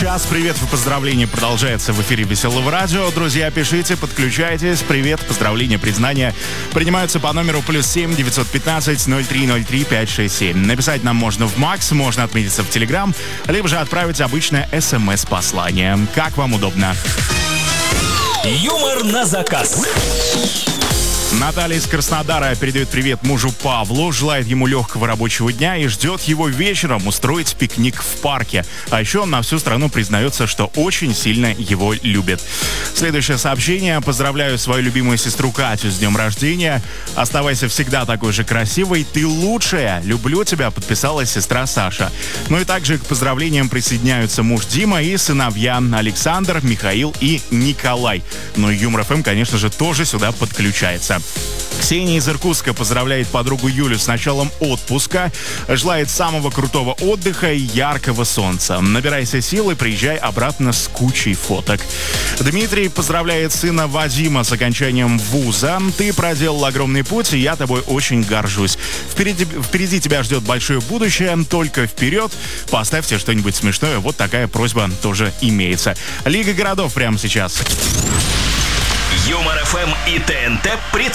Час приветов и поздравлений продолжается в эфире Веселого радио. Друзья, пишите, подключайтесь. Привет, поздравления, признания принимаются по номеру +7 915 0303 567. Написать нам можно в Макс, можно отметиться в Телеграм, либо же отправить обычное СМС-послание. Как вам удобно. Юмор на заказ. Наталья из Краснодара передает привет мужу Павлу, желает ему легкого рабочего дня и ждет его вечером устроить пикник в парке. А еще он на всю страну признается, что очень сильно его любит. Следующее сообщение. Поздравляю свою любимую сестру Катю с днем рождения. Оставайся всегда такой же красивой. Ты лучшая. Люблю тебя, подписалась сестра Саша. Ну и также к поздравлениям присоединяются муж Дима и сыновья Александр, Михаил и Николай. Ну и Юмор ФМ, конечно же, тоже сюда подключается. Ксения из Иркутска поздравляет подругу Юлю с началом отпуска. Желает самого крутого отдыха и яркого солнца. Набирайся сил и приезжай обратно с кучей фоток. Дмитрий поздравляет сына Вадима с окончанием вуза. Ты проделал огромный путь, и я тобой очень горжусь. Впереди тебя ждет большое будущее, только вперед. Поставьте что-нибудь смешное. Вот такая просьба тоже имеется. Лига городов прямо сейчас. Юмор ФМ и ТНТ представляют